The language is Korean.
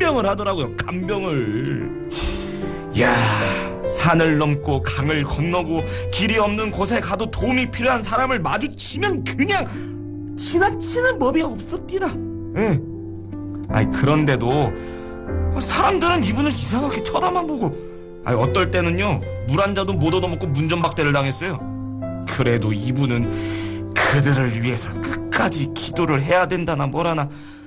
간병을 하더라고요. 간병을. 야, 산을 넘고 강을 건너고 길이 없는 곳에 가도 도움이 필요한 사람을 마주치면 그냥 지나치는 법이 없습니다. 예. 아니, 그런데도 사람들은 이분을 이상하게 쳐다만 보고, 아니, 어떨 때는요 물 한 잔도 못 얻어먹고 문전박대를 당했어요. 그래도 이분은 그들을 위해서 끝까지 기도를 해야 된다나 뭐라나